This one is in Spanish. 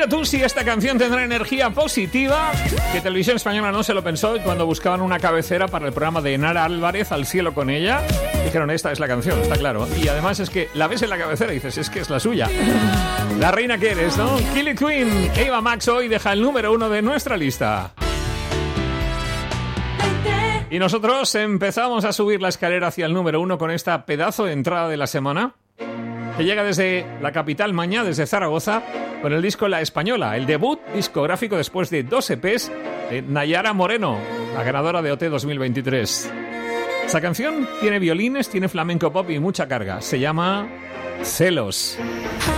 Mira tú si esta canción tendrá energía positiva, que Televisión Española no se lo pensó y cuando buscaban una cabecera para el programa de Nara Álvarez, Al cielo con ella, dijeron, esta es la canción, está claro. Y además es que la ves en la cabecera y dices, es que es la suya. La reina que eres, ¿no? Killing Queen, Ava Max hoy deja el número 1 de nuestra lista. Y nosotros empezamos a subir la escalera hacia el número 1 con esta pedazo de entrada de la semana, que llega desde la capital maña, desde Zaragoza, con el disco La Española, el debut discográfico después de 2 EPs de Nayara Moreno, la ganadora de OT 2023. Esta canción tiene violines, tiene flamenco pop y mucha carga. Se llama Celos.